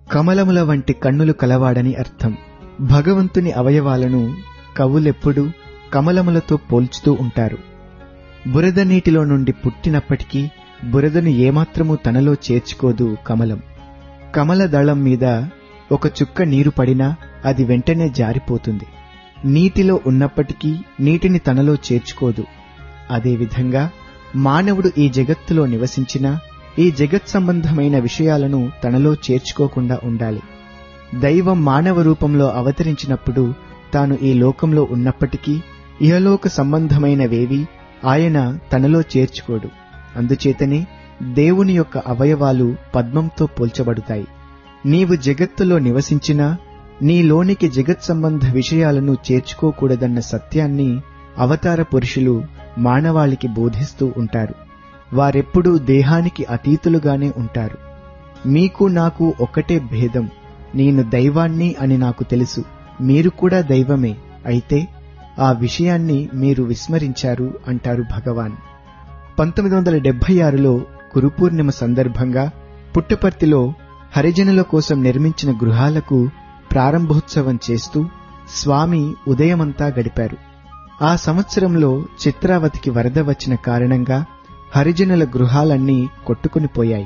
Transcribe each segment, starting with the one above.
కమలముల వంటి కన్నులు కలవాడని అర్థం. భగవంతుని అవయవాలను కవులెప్పుడూ కమలములతో పోల్చుతూ ఉంటారు. బురద నీటిలో నుండి పుట్టినప్పటికీ బురదను ఏమాత్రమూ తనలో చేర్చుకోదు కమలం. కమల దళం మీద ఒక చుక్క నీరు పడినా అది వెంటనే జారిపోతుంది. నీటిలో ఉన్నప్పటికీ నీటిని తనలో చేర్చుకోదు. అదేవిధంగా మానవుడు ఈ జగత్తులో నివసించినా ఈ జగత్ సంబంధమైన విషయాలను తనలో చేర్చుకోకుండా ఉండాలి. దైవం మానవ రూపంలో అవతరించినప్పుడు తాను ఈ లోకంలో ఉన్నప్పటికీ ఇహలోక సంబంధమైనవేవి ఆయన తనలో చేర్చుకోడు. అందుచేతనే దేవుని యొక్క అవయవాలు పద్మంతో పోల్చబడతాయి. నీవు జగత్తులో నివసించినా నీలోనికి జగత్ సంబంధ విషయాలను చేర్చుకోకూడదన్న సత్యాన్ని అవతార పురుషులు మానవాళికి బోధిస్తూ ఉంటారు. వారెప్పుడూ దేహానికి అతీతులుగానే ఉంటారు. మీకు నాకు ఒక్కటే భేదం, నేను దైవాన్ని అని నాకు తెలుసు, మీరు కూడా దైవమే, అయితే ఆ విషయాన్ని మీరు విస్మరించారు అంటారు భగవాన్. 1976లో గురుపూర్ణిమ సందర్భంగా పుట్టపర్తిలో హరిజనుల కోసం నిర్మించిన గృహాలకు ప్రారంభోత్సవం చేస్తూ స్వామి ఉదయమంతా గడిపారు. ఆ సంవత్సరంలో చిత్రావతికి వరద వచ్చిన కారణంగా హరిజనుల గృహాలన్నీ కొట్టుకునిపోయాయి.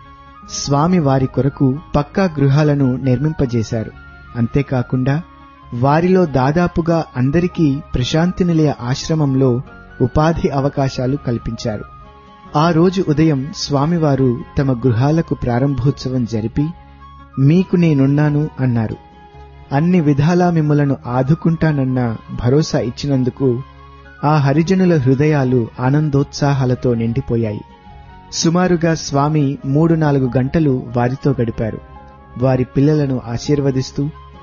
స్వామి వారి కొరకు పక్కా గృహాలను నిర్మింపజేశారు. అంతేకాకుండా వారిలో దాదాపుగా అందరికీ ప్రశాంతి నిలయ ఆశ్రమంలో ఉపాధి అవకాశాలు కల్పించారు. ఆ రోజు ఉదయం స్వామివారు తమ గృహాలకు ప్రారంభోత్సవం జరిపి, మీకు నేనున్నాను అన్నారు. అన్ని విధాలా మిమ్మలను ఆదుకుంటానన్న భరోసా ఇచ్చినందుకు ఆ హరిజనుల హృదయాలు ఆనందోత్సాహాలతో నిండిపోయాయి. సుమారుగా స్వామి 3-4 గంటలు వారితో గడిపారు. వారి పిల్లలను ఆశీర్వదిస్తూ,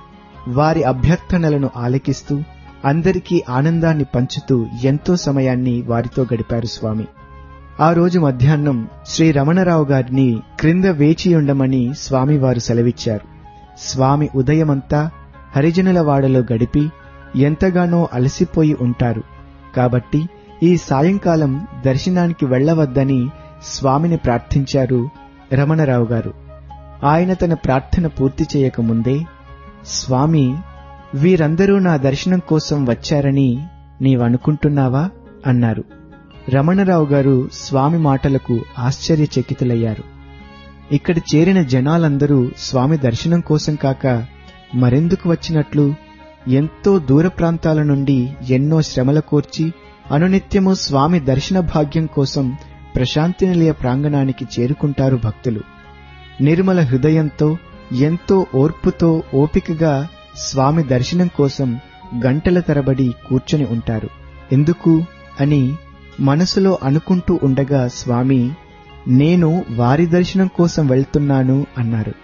వారి అభ్యర్థనలను ఆలకిస్తూ, అందరికీ ఆనందాన్ని పంచుతూ ఎంతో సమయాన్ని వారితో గడిపారు స్వామి. ఆ రోజు మధ్యాహ్నం శ్రీ రమణరావు గారిని క్రింద వేచియుండమని స్వామివారు సెలవిచ్చారు. స్వామి ఉదయమంతా హరిజనుల వాడలో గడిపి ఎంతగానో అలసిపోయి ఉంటారు. కాబట్టి ఈ సాయంకాలం దర్శనానికి వెళ్లవద్దని స్వామిని ప్రార్థించారు రమణరావు గారు. ఆయన తన ప్రార్థన పూర్తి చేయకముందే, స్వామి, వీరందరూ నా దర్శనం కోసం వచ్చారని నీవనుకుంటున్నావా అన్నారు. రమణరావు గారు స్వామి మాటలకు ఆశ్చర్యచకితులయ్యారు. ఇక్కడ చేరిన జనాలందరూ స్వామి దర్శనం కోసం కాక మరెందుకు వచ్చినట్లు? ఎంతో దూర ప్రాంతాల నుండి ఎన్నో శ్రమల కోర్చి అనునిత్యము స్వామి దర్శన భాగ్యం కోసం ప్రశాంతి నిలయ ప్రాంగణానికి చేరుకుంటారు భక్తులు. నిర్మల హృదయంతో ఎంతో ఓర్పుతో ఓపికగా స్వామి దర్శనం కోసం గంటల తరబడి కూర్చొని ఉంటారు. ఎందుకు అని మనసులో అనుకుంటూ ఉండగా స్వామి, నేను వారి దర్శనం కోసం వెళ్తున్నాను అన్నారు.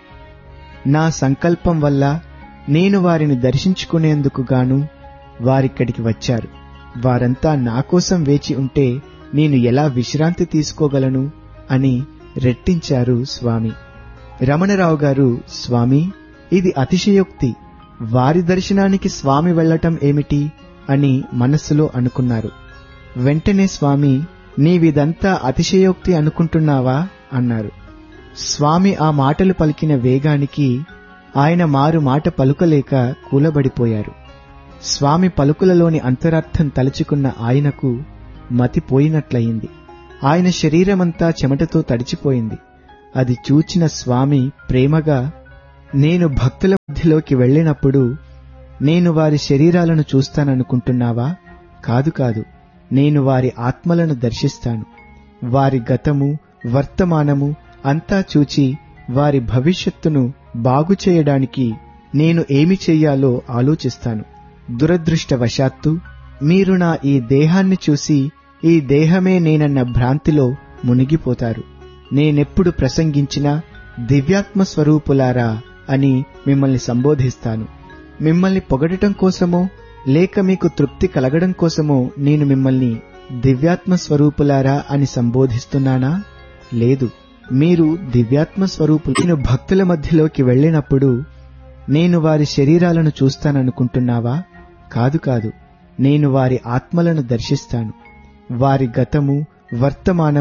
నా సంకల్పం వల్ల నేను వారిని దర్శించుకునేందుకు గాను వారిక్కడికి వచ్చారు. వారంతా నా కోసం వేచి ఉంటే నేను ఎలా విశ్రాంతి తీసుకోగలను అని రెట్టించారు స్వామి. రమణరావు గారు, స్వామి, ఇది అతిశయోక్తి, వారి దర్శనానికి స్వామి వెళ్లటం ఏమిటి అని మనస్సులో అనుకున్నారు. వెంటనే స్వామి, నీవిదంతా అతిశయోక్తి అనుకుంటున్నావా అన్నారు. స్వామి ఆ మాటలు పలికిన వేగానికి ఆయన మారు మాట పలుకలేక కూలబడిపోయారు. స్వామి పలుకులలోని అంతరార్థం తలుచుకున్న ఆయనకు మతిపోయినట్లయింది. ఆయన శరీరమంతా చెమటతో తడిచిపోయింది. అది చూచిన స్వామి ప్రేమగా, నేను భక్తుల మధ్యలోకి వెళ్ళినప్పుడు నేను వారి శరీరాలను చూస్తాననుకుంటున్నావా? కాదు కాదు, నేను వారి ఆత్మలను దర్శిస్తాను. వారి గతము వర్తమానము అంతా చూచి వారి భవిష్యత్తును బాగు చేయడానికి నేను ఏమి చెయ్యాలో ఆలోచిస్తాను. దురదృష్టవశాత్తు మీరు నా ఈ దేహాన్ని చూసి ఈ దేహమే నేనన్న భ్రాంతిలో మునిగిపోతారు. నేనెప్పుడు ప్రసంగించినా దివ్యాత్మ స్వరూపులారా అని మిమ్మల్ని సంబోధిస్తాను. మిమ్మల్ని పొగడటం కోసమో లేక మీకు తృప్తి కలగడం కోసమో నేను మిమ్మల్ని దివ్యాత్మ స్వరూపులారా అని సంబోధిస్తున్నానా? లేదు, మీరు దివ్యాత్మ స్వరూపులు. నేను భక్తుల మధ్యలోకి వెళ్ళినప్పుడు నేను వారి శరీరాలను చూస్తాననుకుంటున్నావా? కాదు కాదు, నేను వారి ఆత్మలను దర్శిస్తాను. వారి గతము వర్తమానం